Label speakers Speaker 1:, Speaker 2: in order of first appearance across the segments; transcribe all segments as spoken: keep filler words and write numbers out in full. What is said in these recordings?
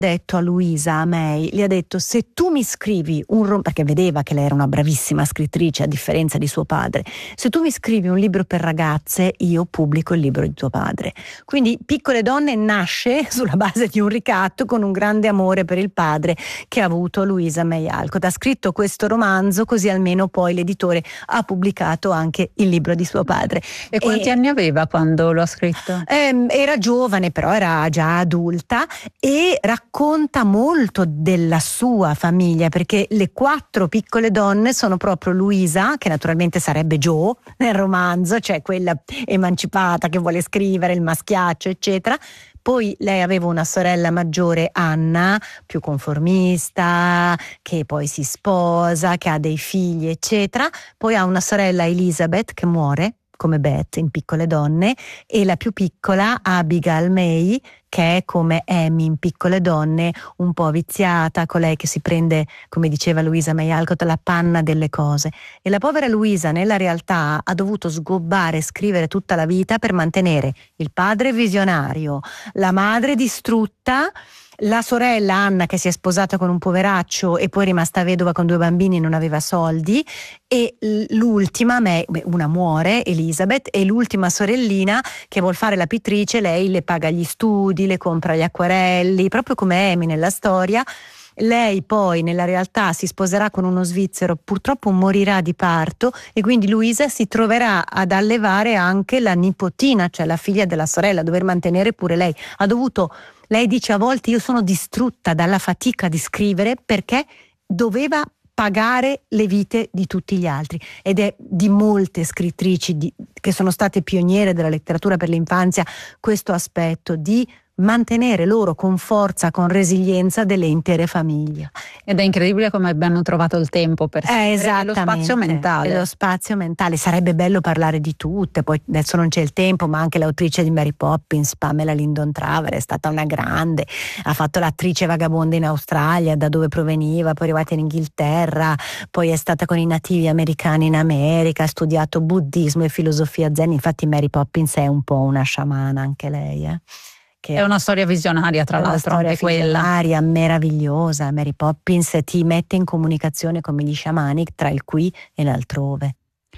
Speaker 1: detto a Luisa, a May, gli ha detto: se tu mi scrivi un rom-, perché vedeva che lei era una bravissima scrittrice a differenza di suo padre, se tu mi scrivi un libro per ragazze io pubblico il libro di tuo padre. Quindi Piccole donne nasce sulla base di un ricatto, con un grande amore per il padre che ha avuto Louisa May Alcott. Ha scritto questo romanzo, così almeno poi l'editore ha pubblicato anche il libro di suo padre.
Speaker 2: E quanti e, anni aveva quando lo ha scritto?
Speaker 1: Ehm, era giovane, però era già adulta, e racconta racconta molto della sua famiglia, perché le quattro piccole donne sono proprio Luisa, che naturalmente sarebbe Jo nel romanzo, cioè quella emancipata che vuole scrivere, il maschiaccio eccetera. Poi lei aveva una sorella maggiore, Anna, più conformista, che poi si sposa, che ha dei figli eccetera. Poi ha una sorella, Elizabeth, che muore come Beth in Piccole donne, e la più piccola, Abigail May, che è come Amy in Piccole donne, un po' viziata, colei che si prende, come diceva Louisa May Alcott, la panna delle cose. E la povera Luisa nella realtà ha dovuto sgobbare e scrivere tutta la vita per mantenere il padre visionario, la madre distrutta, la sorella Anna che si è sposata con un poveraccio e poi è rimasta vedova con due bambini e non aveva soldi, e l'ultima, una muore, Elizabeth, e l'ultima sorellina che vuol fare la pittrice, lei le paga gli studi, le compra gli acquarelli, proprio come Amy nella storia. Lei poi nella realtà si sposerà con uno svizzero, purtroppo morirà di parto, e quindi Luisa si troverà ad allevare anche la nipotina, cioè la figlia della sorella, dover mantenere pure lei. Ha dovuto, lei dice a volte, io sono distrutta dalla fatica di scrivere perché doveva pagare le vite di tutti gli altri, ed è di molte scrittrici di, che sono state pioniere della letteratura per l'infanzia, questo aspetto di mantenere loro con forza, con resilienza, delle intere famiglie.
Speaker 2: Ed è incredibile come abbiano trovato il tempo per
Speaker 1: eh,
Speaker 2: lo spazio mentale.
Speaker 1: Lo spazio mentale. Sarebbe bello parlare di tutte, poi adesso non c'è il tempo, ma anche l'autrice di Mary Poppins, Pamela Lyndon Traver, è stata una grande, ha fatto l'attrice vagabonda in Australia, da dove proveniva, poi è arrivata in Inghilterra, poi è stata con i nativi americani in America, ha studiato buddismo e filosofia zen, infatti Mary Poppins è un po' una sciamana anche lei, eh.
Speaker 2: Che è una storia visionaria, tra l'altro, anche quella.
Speaker 1: Visionaria, meravigliosa. Mary Poppins ti mette in comunicazione come gli sciamani tra il qui e l'altrove.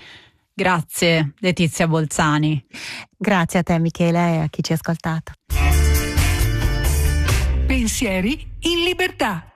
Speaker 2: Grazie Letizia Bolzani.
Speaker 1: Grazie a te Michela e a chi ci ha ascoltato.
Speaker 3: Pensieri in libertà.